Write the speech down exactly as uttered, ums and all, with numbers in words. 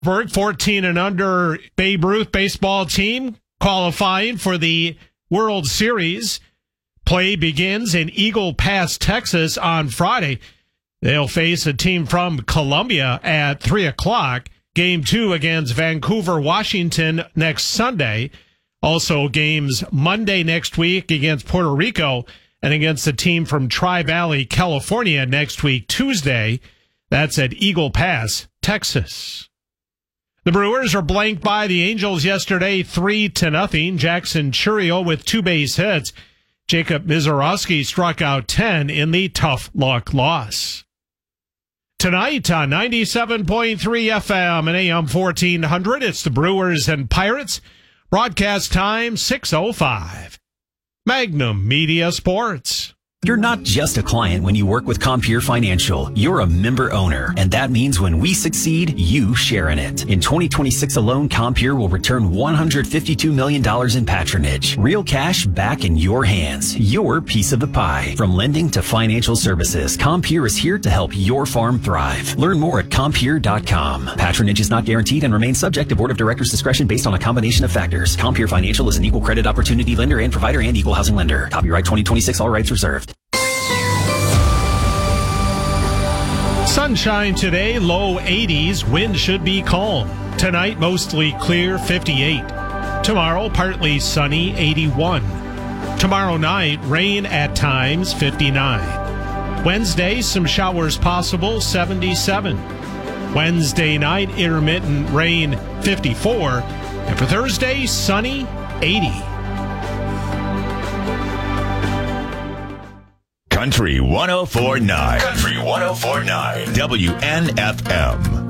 fourteen and under Babe Ruth baseball team qualifying for the World Series. Play begins in Eagle Pass, Texas on Friday. They'll face a team from Colombia at three o'clock. Game two against Vancouver, Washington next Sunday. Also games Monday next week against Puerto Rico and against a team from Tri-Valley, California next week, Tuesday. That's at Eagle Pass, Texas. The Brewers are blanked by the Angels yesterday, three to nothing. Jackson Chourio with two base hits. Jacob Mizorowski struck out ten in the tough luck loss. Tonight on ninety-seven point three F M and A M fourteen hundred, it's the Brewers and Pirates. Broadcast time six oh five. Magnum Media Sports. You're not just a client when you work with Compeer Financial. You're a member owner, and that means when we succeed, you share in it. In twenty twenty-six alone, Compeer will return one hundred fifty-two million dollars in patronage. Real cash back in your hands. Your piece of the pie. From lending to financial services, Compeer is here to help your farm thrive. Learn more at compeer dot com. Patronage is not guaranteed and remains subject to Board of Directors' discretion based on a combination of factors. Compeer Financial is an equal credit opportunity lender and provider and equal housing lender. Copyright twenty twenty-six, all rights reserved. Sunshine today, low eighties. Wind should be calm. Tonight, mostly clear, fifty-eight. Tomorrow, partly sunny, eighty-one. Tomorrow night, rain at times, fifty-nine. Wednesday, some showers possible, seventy-seven. Wednesday night, intermittent rain, fifty-four. And for Thursday, sunny, eighty. Country one oh four point nine. Country one oh four point nine. W N F M.